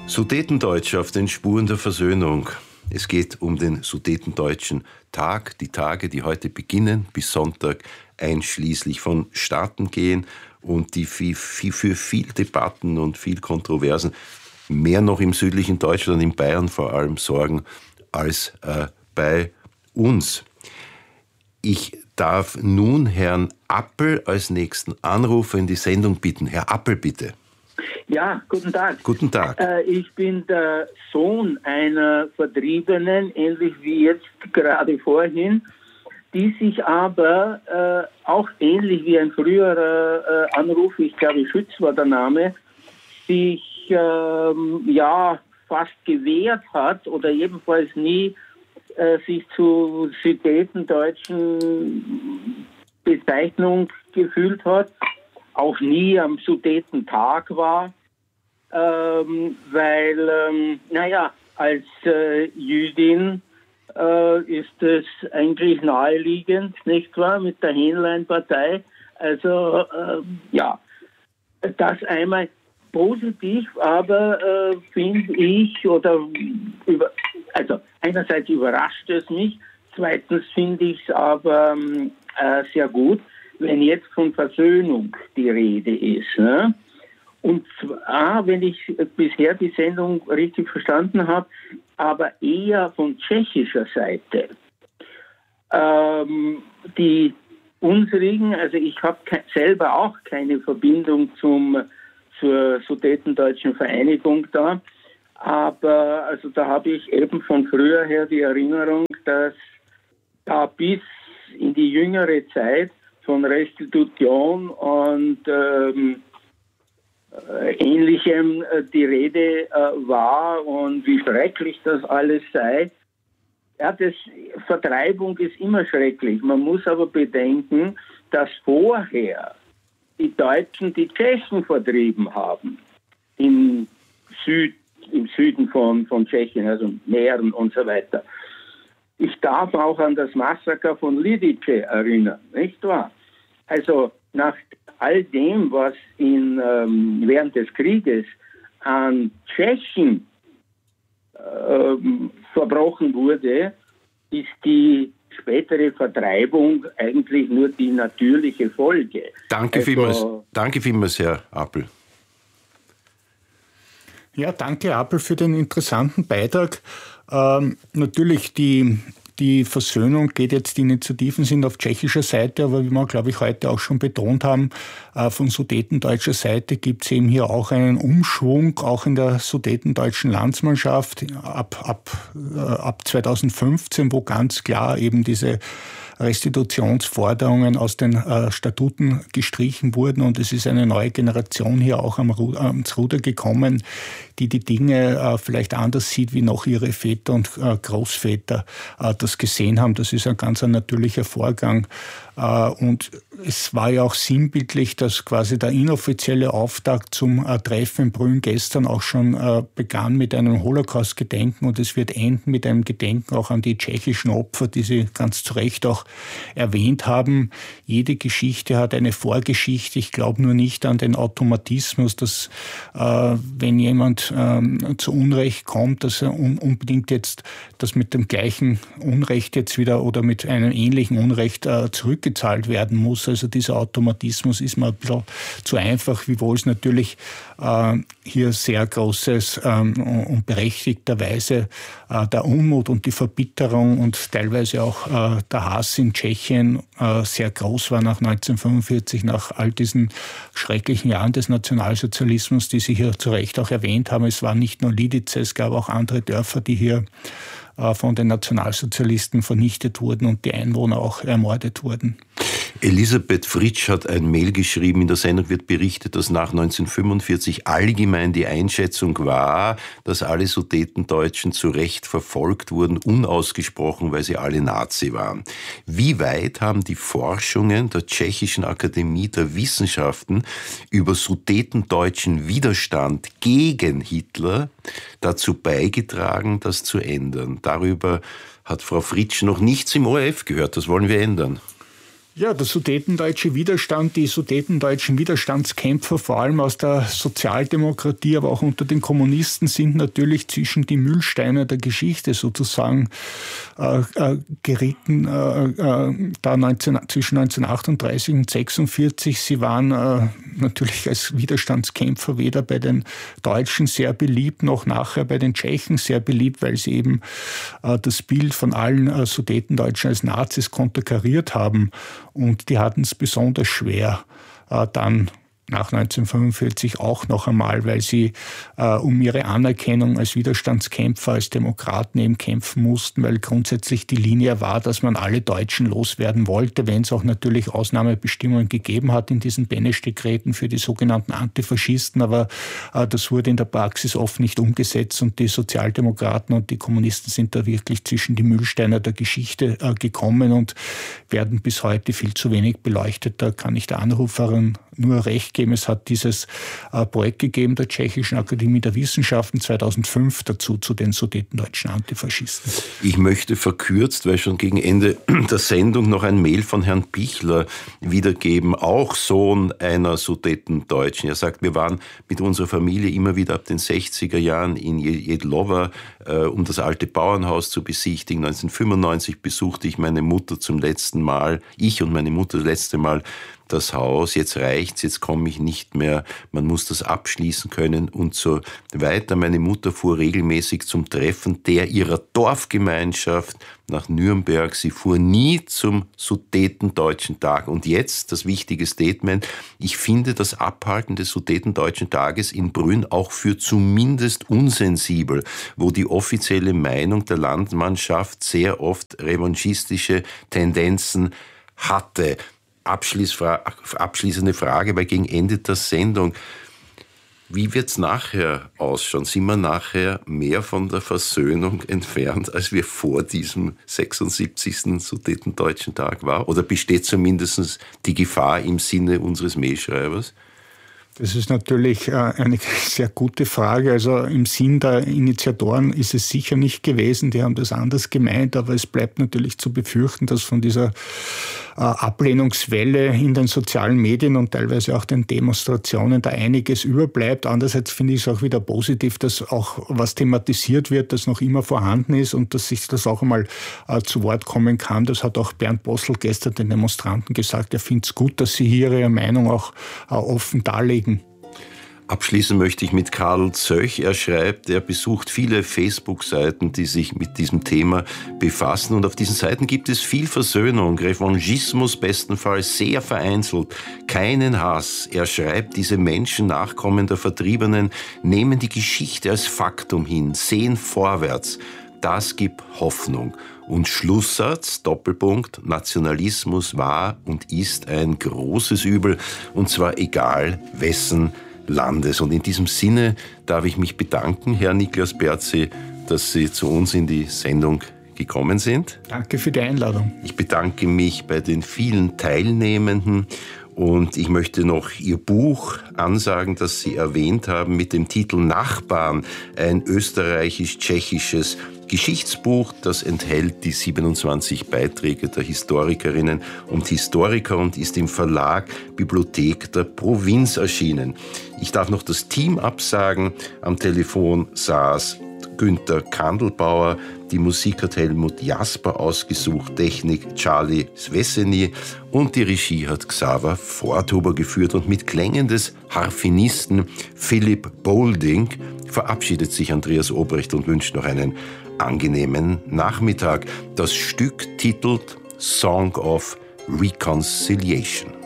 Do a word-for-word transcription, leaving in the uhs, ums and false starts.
Sudetendeutsche auf den Spuren der Versöhnung. Es geht um den Sudetendeutschen Tag, die Tage, die heute beginnen, bis Sonntag einschließlich vonstatten gehen und die für viel Debatten und viel Kontroversen mehr noch im südlichen Deutschland, in Bayern vor allem, sorgen als äh, bei uns. Ich darf nun Herrn Appel als nächsten Anrufer in die Sendung bitten. Herr Appel, bitte. Ja, guten Tag. Guten Tag. Äh, ich bin der Sohn einer Vertriebenen, ähnlich wie jetzt gerade vorhin, die sich aber äh, auch ähnlich wie ein früherer äh, Anruf, ich glaube Schütz war der Name, sich ähm, ja fast gewehrt hat oder jedenfalls nie äh, sich zu sudetendeutschen Bezeichnung gefühlt hat, auch nie am Sudetentag war, ähm, weil, ähm, naja, als äh, Jüdin äh, ist es eigentlich naheliegend, nicht wahr, mit der Hähnlein-Partei. Also, äh, ja, das einmal positiv, aber äh, finde ich, oder, über, also einerseits überrascht es mich, zweitens finde ich es aber äh, sehr gut, wenn jetzt von Versöhnung die Rede ist. Ne? Und zwar, wenn ich bisher die Sendung richtig verstanden habe, aber eher von tschechischer Seite. Ähm, die unsrigen, also ich habe selber auch keine Verbindung zum, zur Sudetendeutschen Vereinigung da, aber also da habe ich eben von früher her die Erinnerung, dass da bis in die jüngere Zeit von Restitution und ähm, äh, Ähnlichem äh, die Rede äh, war und wie schrecklich das alles sei. Ja, das, Vertreibung ist immer schrecklich. Man muss aber bedenken, dass vorher die Deutschen die Tschechen vertrieben haben. Im, Süd, im Süden von, von Tschechien, also Mähren und so weiter. Ich darf auch an das Massaker von Lidice erinnern, nicht wahr? Also nach all dem, was in, ähm, während des Krieges an Tschechen ähm, verbrochen wurde, ist die spätere Vertreibung eigentlich nur die natürliche Folge. Danke also, vielmals, danke vielmals, Herr Appel. Ja, danke Appel für den interessanten Beitrag. Ähm, natürlich die Die Versöhnung geht jetzt, die Initiativen sind auf tschechischer Seite, aber wie wir, glaube ich, heute auch schon betont haben, von sudetendeutscher Seite gibt es eben hier auch einen Umschwung, auch in der sudetendeutschen Landsmannschaft ab, ab, ab zweitausendfünfzehn, wo ganz klar eben diese Restitutionsforderungen aus den äh, Statuten gestrichen wurden und es ist eine neue Generation hier auch am Ru- ans Ruder gekommen, die die Dinge äh, vielleicht anders sieht, wie noch ihre Väter und äh, Großväter äh, das gesehen haben. Das ist ein ganz ein natürlicher Vorgang. Äh, und es war ja auch sinnbildlich, dass quasi der inoffizielle Auftakt zum äh, Treffen in Brünn gestern auch schon äh, begann mit einem Holocaust-Gedenken und es wird enden mit einem Gedenken auch an die tschechischen Opfer, die Sie ganz zu Recht auch erwähnt haben. Jede Geschichte hat eine Vorgeschichte. Ich glaube nur nicht an den Automatismus, dass äh, wenn jemand äh, zu Unrecht kommt, dass er un- unbedingt jetzt das mit dem gleichen Unrecht jetzt wieder oder mit einem ähnlichen Unrecht äh, zurückgezahlt werden muss. Also dieser Automatismus ist mir ein bisschen zu einfach, wiewohl es natürlich äh, hier sehr großes ähm, und berechtigterweise äh, der Unmut und die Verbitterung und teilweise auch äh, der Hass in Tschechien äh, sehr groß war nach neunzehnhundertfünfundvierzig, nach all diesen schrecklichen Jahren des Nationalsozialismus, die Sie hier zu Recht auch erwähnt haben. Es war nicht nur Lidice, es gab auch andere Dörfer, die hier äh, von den Nationalsozialisten vernichtet wurden und die Einwohner auch ermordet wurden. Elisabeth Fritsch hat ein Mail geschrieben, in der Sendung wird berichtet, dass nach neunzehnhundertfünfundvierzig allgemein die Einschätzung war, dass alle Sudetendeutschen zu Recht verfolgt wurden, unausgesprochen, weil sie alle Nazi waren. Wie weit haben die Forschungen der Tschechischen Akademie der Wissenschaften über sudetendeutschen Widerstand gegen Hitler dazu beigetragen, das zu ändern? Darüber hat Frau Fritsch noch nichts im O R F gehört, das wollen wir ändern. Ja, der sudetendeutsche Widerstand, die sudetendeutschen Widerstandskämpfer, vor allem aus der Sozialdemokratie, aber auch unter den Kommunisten, sind natürlich zwischen die Mühlsteine der Geschichte sozusagen äh, äh, geritten, äh, äh, da neunzehn, zwischen neunzehnhundertachtunddreißig und sechsundvierzig. Sie waren äh, natürlich als Widerstandskämpfer weder bei den Deutschen sehr beliebt, noch nachher bei den Tschechen sehr beliebt, weil sie eben äh, das Bild von allen äh, Sudetendeutschen als Nazis konterkariert haben. Und die hatten es besonders schwer, äh, dann nach neunzehnhundertfünfundvierzig auch noch einmal, weil sie äh, um ihre Anerkennung als Widerstandskämpfer, als Demokraten eben kämpfen mussten, weil grundsätzlich die Linie war, dass man alle Deutschen loswerden wollte, wenn es auch natürlich Ausnahmebestimmungen gegeben hat in diesen Beneš-Dekreten für die sogenannten Antifaschisten, aber äh, das wurde in der Praxis oft nicht umgesetzt und die Sozialdemokraten und die Kommunisten sind da wirklich zwischen die Mühlsteine der Geschichte äh, gekommen und werden bis heute viel zu wenig beleuchtet. Da kann ich der Anruferin nur recht geben. Es hat dieses äh, Projekt gegeben der Tschechischen Akademie der Wissenschaften zweitausendfünf dazu zu den sudetendeutschen Antifaschisten. Ich möchte verkürzt, weil schon gegen Ende der Sendung noch ein Mail von Herrn Pichler wiedergeben, auch Sohn einer Sudetendeutschen. Er sagt, wir waren mit unserer Familie immer wieder ab den sechziger Jahren in Jedlowa, äh, um das alte Bauernhaus zu besichtigen. neunzehnhundertfünfundneunzig besuchte ich meine Mutter zum letzten Mal, ich und meine Mutter das letzte Mal das Haus, jetzt reicht's, jetzt komme ich nicht mehr, man muss das abschließen können und so weiter. Meine Mutter fuhr regelmäßig zum Treffen der ihrer Dorfgemeinschaft nach Nürnberg. Sie fuhr nie zum Sudetendeutschen Tag. Und jetzt das wichtige Statement, ich finde das Abhalten des Sudetendeutschen Tages in Brünn auch für zumindest unsensibel, wo die offizielle Meinung der Landsmannschaft sehr oft revanchistische Tendenzen hatte. Abschließende Frage, weil gegen Ende der Sendung, wie wird es nachher ausschauen? Sind wir nachher mehr von der Versöhnung entfernt, als wir vor diesem sechsundsiebzigsten Sudetendeutschen Tag waren? Oder besteht zumindest die Gefahr im Sinne unseres Mailschreibers? Das ist natürlich eine sehr gute Frage. Also im Sinn der Initiatoren ist es sicher nicht gewesen. Die haben das anders gemeint, aber es bleibt natürlich zu befürchten, dass von dieser Ablehnungswelle in den sozialen Medien und teilweise auch den Demonstrationen da einiges überbleibt. Andererseits finde ich es auch wieder positiv, dass auch was thematisiert wird, das noch immer vorhanden ist und dass sich das auch einmal äh, zu Wort kommen kann. Das hat auch Bernd Bossel gestern den Demonstranten gesagt. Er findet es gut, dass sie hier ihre Meinung auch äh, offen darlegen. Abschließen möchte ich mit Karl Zöch. Er schreibt, er besucht viele Facebook-Seiten, die sich mit diesem Thema befassen. Und auf diesen Seiten gibt es viel Versöhnung, Revanchismus bestenfalls sehr vereinzelt, keinen Hass. Er schreibt, diese Menschen, Nachkommen der Vertriebenen, nehmen die Geschichte als Faktum hin, sehen vorwärts. Das gibt Hoffnung. Und Schlusssatz, Doppelpunkt, Nationalismus war und ist ein großes Übel, und zwar egal wessen Landes. Und in diesem Sinne darf ich mich bedanken, Herr Niklas Bertschi, dass Sie zu uns in die Sendung gekommen sind. Danke für die Einladung. Ich bedanke mich bei den vielen Teilnehmenden und ich möchte noch Ihr Buch ansagen, das Sie erwähnt haben, mit dem Titel Nachbarn, ein österreichisch-tschechisches Geschichtsbuch, das enthält die siebenundzwanzig Beiträge der Historikerinnen und Historiker und ist im Verlag Bibliothek der Provinz erschienen. Ich darf noch das Team absagen. Am Telefon saß Günther Kandelbauer, die Musik hat Helmut Jasper ausgesucht, Technik Charlie Sveseny und die Regie hat Xaver Vorthuber geführt. Und mit Klängen des Harfenisten Philipp Bolding verabschiedet sich Andreas Obrecht und wünscht noch einen angenehmen Nachmittag. Das Stück titelt Song of Reconciliation.